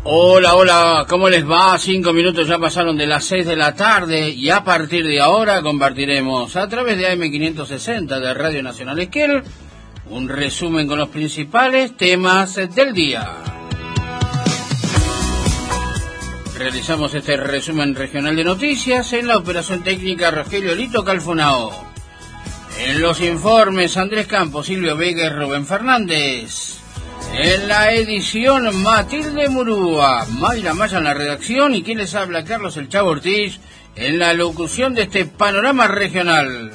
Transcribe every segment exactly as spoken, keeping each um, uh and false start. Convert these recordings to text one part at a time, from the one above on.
Hola, hola, ¿cómo les va? Cinco minutos ya pasaron de las seis de la tarde y a partir de ahora compartiremos a través de A M quinientos sesenta de Radio Nacional Esquel un resumen con los principales temas del día. Realizamos este resumen regional de noticias en la operación técnica Rogelio Lito Calfunao. En los informes Andrés Campos, Silvio Vega y Rubén Fernández. En la edición Matilde Murúa, Mayra Maya en la redacción y quien les habla, Carlos El Chavo Ortiz, en la locución de este panorama regional.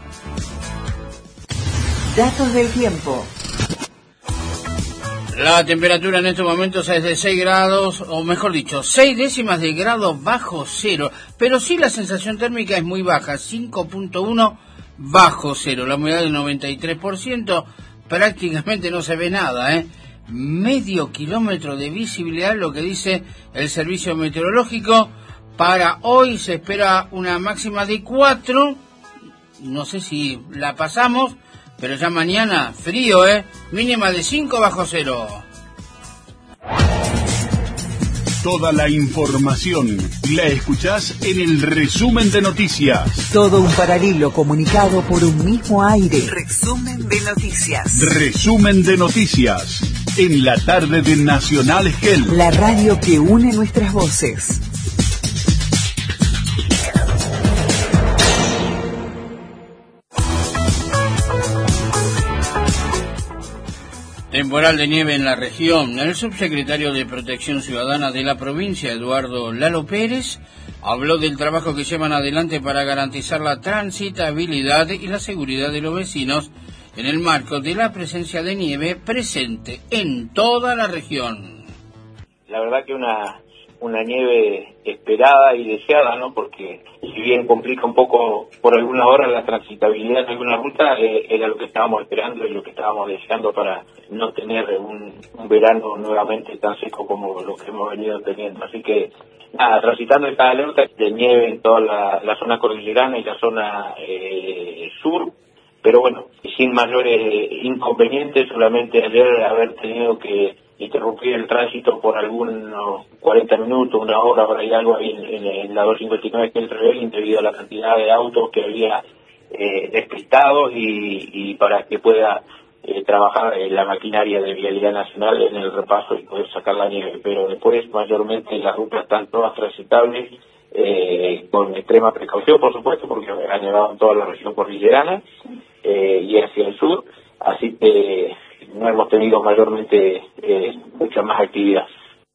Datos del tiempo. La temperatura en estos momentos es de seis grados, o mejor dicho, seis décimas de grado bajo cero, pero sí la sensación térmica es muy baja, cinco punto uno bajo cero, la humedad del noventa y tres por ciento, prácticamente no se ve nada, ¿eh? Medio kilómetro de visibilidad, lo que dice el servicio meteorológico. Para hoy se espera una máxima de cuatro, no sé si la pasamos, pero ya mañana frío, ¿eh? Mínima de cinco bajo cero. Toda la información la escuchás en el resumen de noticias. Todo un paralelo comunicado por un mismo aire. Resumen de noticias. Resumen de noticias. En la tarde de Nacional Esquel. La radio que une nuestras voces. Temporal de nieve en la región. El subsecretario de Protección Ciudadana de la provincia, Eduardo Lalo Pérez, habló del trabajo que llevan adelante para garantizar la transitabilidad y la seguridad de los vecinos en el marco de la presencia de nieve presente en toda la región. La verdad que una una nieve esperada y deseada, ¿no? Porque si bien complica un poco por algunas horas la transitabilidad en alguna ruta, eh, era lo que estábamos esperando y lo que estábamos deseando para no tener un, un verano nuevamente tan seco como lo que hemos venido teniendo. Así que, nada, transitando esta alerta de nieve en toda la, la zona cordillerana y la zona eh, sur, pero bueno, sin mayores inconvenientes, solamente ayer haber tenido que interrumpir el tránsito por algunos cuarenta minutos, una hora, por ahí algo ahí en, en, en la doscientos cincuenta y nueve que el Rebelín, debido a la cantidad de autos que había eh, despistados y, y para que pueda eh, trabajar eh, la maquinaria de Vialidad Nacional en el repaso y poder sacar la nieve. Pero después, mayormente, las rutas están todas transitables, eh, con extrema precaución, por supuesto, porque ha nevado en toda la región cordillerana eh, y hacia el sur, así que no hemos tenido mayormente eh, mucha más actividad.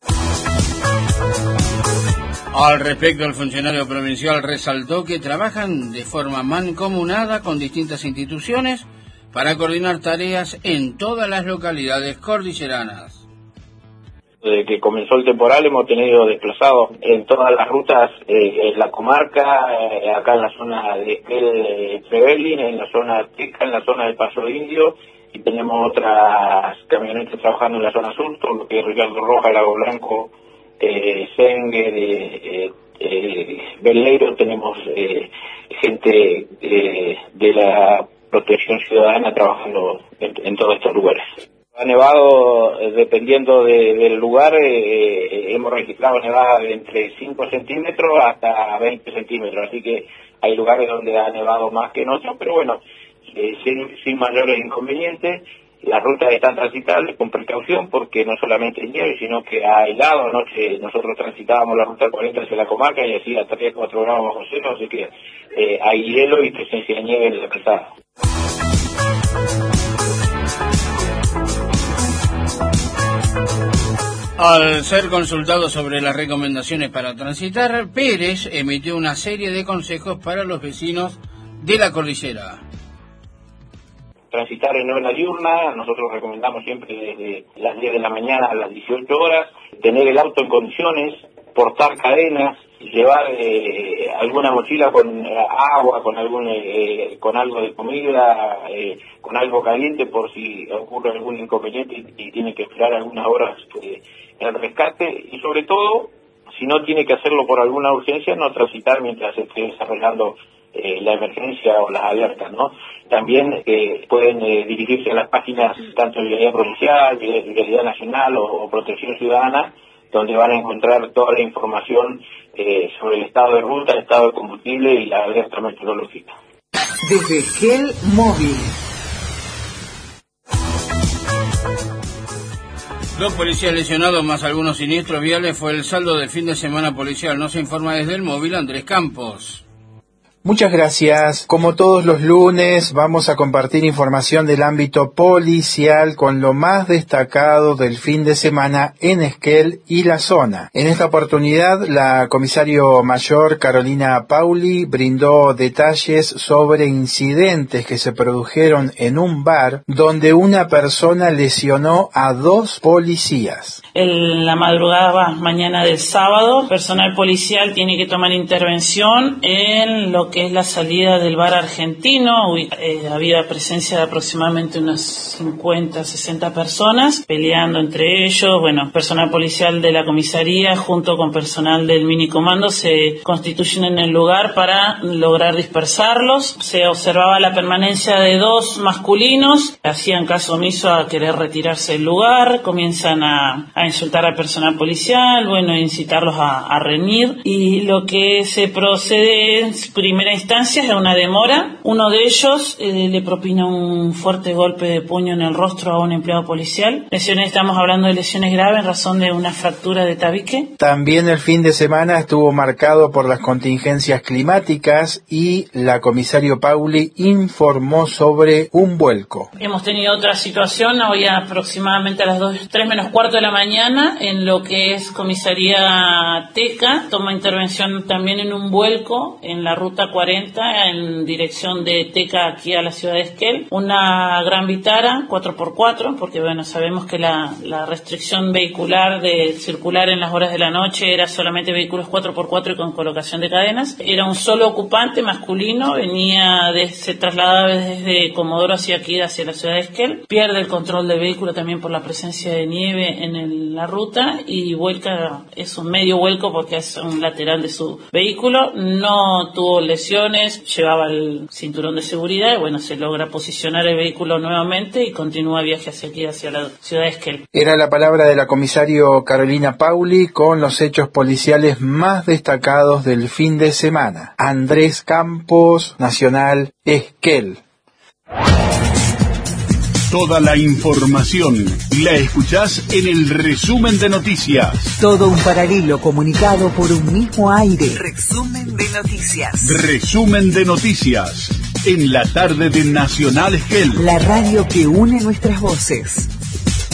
Al respecto, el funcionario provincial resaltó que trabajan de forma mancomunada con distintas instituciones para coordinar tareas en todas las localidades cordilleranas. Desde que comenzó el temporal hemos tenido desplazados en todas las rutas, eh, en la comarca, eh, acá en la zona de Esquel, Trevelin, en la zona Teca, en la zona del Paso Indio, y tenemos otras camionetas trabajando en la zona sur, todo lo que es Ricardo Roja, Lago Blanco, eh, Sengue, eh, eh, Beleiro, tenemos eh, gente eh, de la Protección Ciudadana trabajando en, en todos estos lugares. Ha nevado, eh, dependiendo de, del lugar, eh, eh, hemos registrado nevadas de entre cinco centímetros hasta veinte centímetros, así que hay lugares donde ha nevado más que en otros, pero bueno, eh, sin, sin mayores inconvenientes. Las rutas están transitables con precaución porque no solamente hay nieve, sino que ha helado. Anoche nosotros transitábamos la ruta cuarenta hacia la comarca y hacía tres a cuatro grados bajo cero, así que eh, hay hielo y presencia de nieve en la calzada. Al ser consultado sobre las recomendaciones para transitar, Pérez emitió una serie de consejos para los vecinos de la cordillera. Transitar en hora diurna, nosotros recomendamos siempre desde las diez de la mañana a las dieciocho horas, tener el auto en condiciones, portar cadenas, llevar eh, alguna mochila con eh, agua, con algún eh, con algo de comida, eh, con algo caliente por si ocurre algún inconveniente y, y tiene que esperar algunas horas eh, el rescate, y sobre todo, si no tiene que hacerlo por alguna urgencia, no transitar mientras se esté desarrollando eh, la emergencia o las alertas, ¿no? También eh, pueden eh, dirigirse a las páginas tanto de Vialidad Provincial, Vialidad Nacional o, o Protección Ciudadana donde van a encontrar toda la información eh, sobre el estado de ruta, el estado de combustible y la alerta meteorológica. Desde Esquel Móvil. Dos policías lesionados más algunos siniestros viales fue el saldo del fin de semana policial. Nos informa desde el móvil Andrés Campos. Muchas gracias. Como todos los lunes, vamos a compartir información del ámbito policial con lo más destacado del fin de semana en Esquel y la zona. En esta oportunidad, la comisario mayor Carolina Pauli brindó detalles sobre incidentes que se produjeron en un bar donde una persona lesionó a dos policías. En la madrugada mañana del sábado, personal policial tiene que tomar intervención en lo que es la salida del bar argentino. Eh, había presencia de aproximadamente unas cincuenta, sesenta personas peleando entre ellos. Bueno, personal policial de la comisaría junto con personal del minicomando se constituyen en el lugar para lograr dispersarlos. Se observaba la permanencia de dos masculinos, hacían caso omiso a querer retirarse del lugar, comienzan a, a insultar al personal policial, bueno, incitarlos a, a reñir, y lo que se procede en primera instancia es una demora. Uno de ellos eh, le propina un fuerte golpe de puño en el rostro a un empleado policial. Lesiones, estamos hablando de lesiones graves en razón de una fractura de tabique. También el fin de semana estuvo marcado por las contingencias climáticas y la comisario Pauli informó sobre un vuelco. Hemos tenido otra situación hoy aproximadamente a las dos, tres menos cuarto de la mañana en lo que es comisaría Teca. Toma intervención también en un vuelco en la ruta cuarenta en dirección de Teca aquí a la ciudad de Esquel. Una gran vitara cuatro por cuatro, porque bueno, sabemos que la, la restricción vehicular de circular en las horas de la noche era solamente vehículos cuatro por cuatro y con colocación de cadenas. Era un solo ocupante masculino, venía de, se trasladaba desde Comodoro hacia aquí, hacia la ciudad de Esquel. Pierde el control del vehículo también por la presencia de nieve en el, la ruta y vuelca, es un medio vuelco porque es un lateral de su vehículo. No tuvo lesiones, llevaba el cinturón de seguridad y bueno, se logra posicionar el vehículo nuevamente y continúa viaje hacia aquí, hacia la ciudad de Esquel. Era la palabra de la comisario Carolina Pauli con los hechos policiales más destacados del fin de semana. Andrés Campos, Nacional, Esquel. Toda la información la escuchás en el resumen de noticias. Todo un paralelo comunicado por un mismo aire. Resumen de noticias. Resumen de noticias en la tarde de Nacional Esquel. La radio que une nuestras voces.